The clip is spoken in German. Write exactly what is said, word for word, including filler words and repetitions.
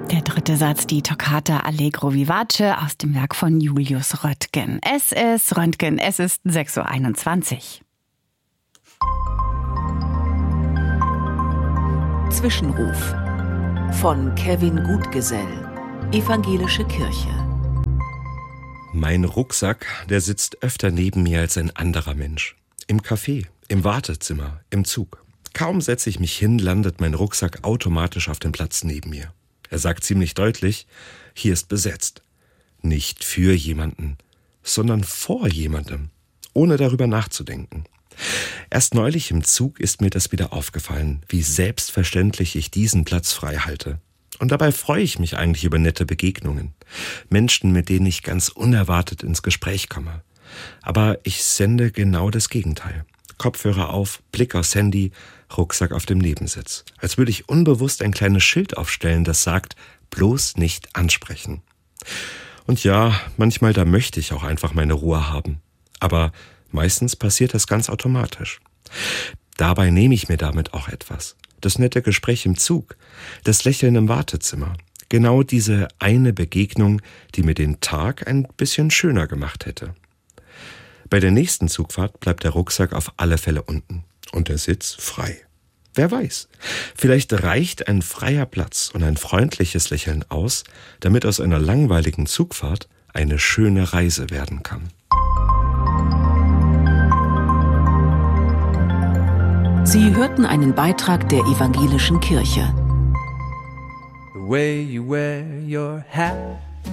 Der dritte Satz, die Toccata Allegro Vivace aus dem Werk von Julius Röntgen. Es ist Röntgen, es ist sechs Uhr einundzwanzig. Zwischenruf von Kevin Gutgesell, Evangelische Kirche. Mein Rucksack, der sitzt öfter neben mir als ein anderer Mensch. Im Café, im Wartezimmer, im Zug. Kaum setze ich mich hin, landet mein Rucksack automatisch auf dem Platz neben mir. Er sagt ziemlich deutlich, hier ist besetzt. Nicht für jemanden, sondern vor jemandem, ohne darüber nachzudenken. Erst neulich im Zug ist mir das wieder aufgefallen, wie selbstverständlich ich diesen Platz frei halte. Und dabei freue ich mich eigentlich über nette Begegnungen. Menschen, mit denen ich ganz unerwartet ins Gespräch komme. Aber ich sende genau das Gegenteil. Kopfhörer auf, Blick aufs Handy, Rucksack auf dem Nebensitz. Als würde ich unbewusst ein kleines Schild aufstellen, das sagt, bloß nicht ansprechen. Und ja, manchmal da möchte ich auch einfach meine Ruhe haben. Aber meistens passiert das ganz automatisch. Dabei nehme ich mir damit auch etwas. Das nette Gespräch im Zug, das Lächeln im Wartezimmer. Genau diese eine Begegnung, die mir den Tag ein bisschen schöner gemacht hätte. Bei der nächsten Zugfahrt bleibt der Rucksack auf alle Fälle unten und der Sitz frei. Wer weiß, vielleicht reicht ein freier Platz und ein freundliches Lächeln aus, damit aus einer langweiligen Zugfahrt eine schöne Reise werden kann. Sie hörten einen Beitrag der Evangelischen Kirche. The way you wear your hat